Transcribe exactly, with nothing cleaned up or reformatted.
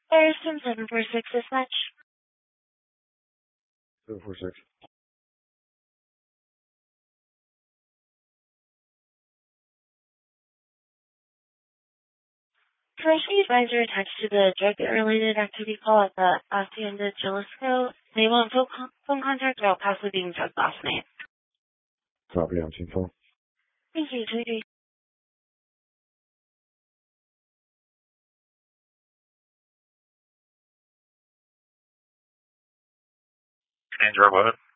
Harrison seven four six dispatch. seven four six. Correctly advisor attached to the drug-related activity call at the Hacienda Jalisco. They want phone, con- phone contact about possibly being drugged last night. Copy on team phone. Thank you, Tweety. Andrew, what?